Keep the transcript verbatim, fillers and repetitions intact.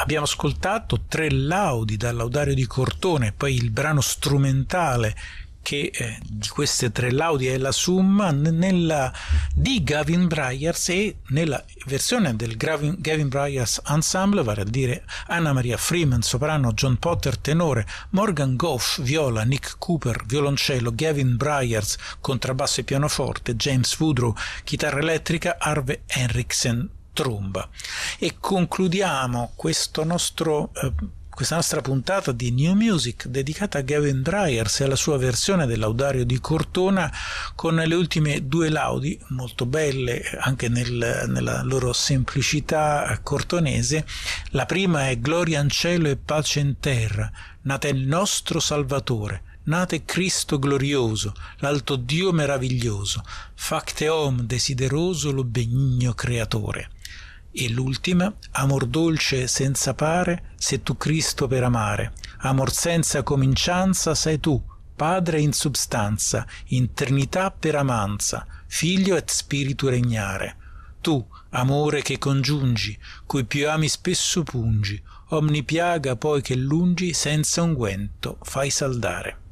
abbiamo ascoltato tre laudi dal Laudario di Cortona e poi il brano strumentale che eh, di queste tre laudi è la summa nella, di Gavin Bryars, e nella versione del Gavin, Gavin Bryars Ensemble, vale a dire Anna Maria Freeman soprano, John Potter tenore, Morgan Goff viola, Nick Cooper violoncello, Gavin Bryars contrabbasso e pianoforte, James Woodrow chitarra elettrica, Arve Henriksen tromba. E concludiamo questo nostro eh, questa nostra puntata di New Music dedicata a Gavin Bryars e alla sua versione del Laudario di Cortona con le ultime due laudi molto belle anche nel, nella loro semplicità cortonese. La prima è Gloria in cielo e pace in terra, nata il nostro Salvatore, nate Cristo glorioso, l'alto Dio meraviglioso, facte om desideroso lo benigno creatore. E l'ultima, amor dolce senza pare, sei tu Cristo per amare, amor senza comincianza sei tu, Padre in substanza, in Trinità per amanza, Figlio et Spiritu regnare. Tu, amore che congiungi, cui più ami spesso pungi, omni piaga poi che lungi senza unguento fai saldare.